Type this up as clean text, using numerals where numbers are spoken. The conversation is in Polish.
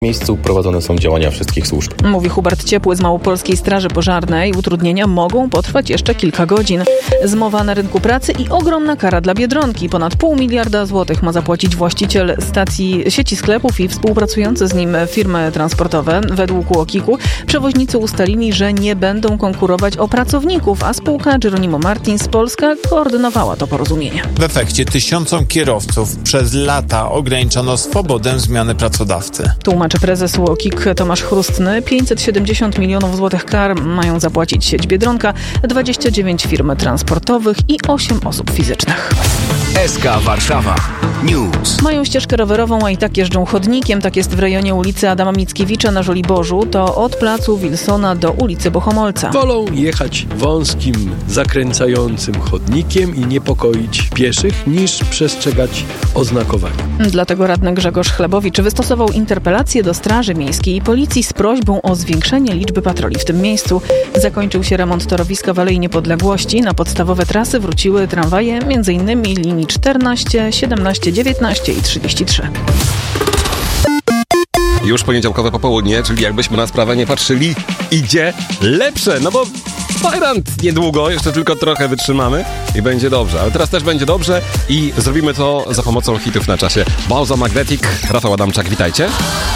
W miejscu prowadzone są działania wszystkich służb. Mówi Hubert Ciepły z Małopolskiej Straży Pożarnej. Utrudnienia mogą potrwać jeszcze kilka godzin. Zmowa na rynku pracy i ogromna kara dla Biedronki. Ponad 0,5 miliarda złotych ma zapłacić właściciel stacji sieci sklepów i współpracujące z nim firmy transportowe. Według UOKiK-u przewoźnicy ustalili, że nie będą konkurować o pracowników, a spółka Jeronimo Martins Polska koordynowała to porozumienie. W efekcie tysiącom kierowców przez lata ograniczono swobodę zmiany pracodawcy. Tłumaczy prezes UOKiK Tomasz Chrustny. 570 milionów złotych kar mają zapłacić sieć Biedronka, 29 firm transportowych i 8 osób fizycznych. SK Warszawa News. Mają ścieżkę rowerową, a i tak jeżdżą chodnikiem. Tak jest w rejonie ulicy Adama Mickiewicza na Żoliborzu. To od placu Wilsona do ulicy Bohomolca. Wolą jechać wąskim, zakręcającym chodnikiem i niepokoić pieszych, niż przestrzegać oznakowania. Dlatego radny Grzegorz Chlebowicz wystosował interpelację do Straży Miejskiej i Policji z prośbą o zwiększenie liczby patroli w tym miejscu. Zakończył się remont torowiska w Alei Niepodległości. Na podstawowe trasy wróciły tramwaje, m.in. linii 14, 17, 19 i 33. Już poniedziałkowe popołudnie, czyli jakbyśmy na sprawę nie patrzyli, idzie lepsze, no bo Fajrant niedługo, jeszcze tylko trochę wytrzymamy i będzie dobrze, ale teraz też będzie dobrze i zrobimy to za pomocą hitów na czasie. Bauza Magnetic, Rafał Adamczak, witajcie.